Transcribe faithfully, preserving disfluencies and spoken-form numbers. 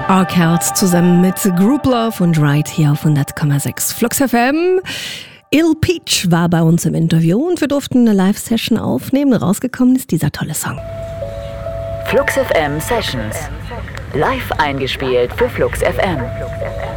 Arcade zusammen mit Group Love und Ride hier auf hundert Komma sechs Flux F M. Il Peach war bei uns im Interview und wir durften eine Live-Session aufnehmen. Rausgekommen ist dieser tolle Song. Flux F M Sessions. Live eingespielt für Flux F M.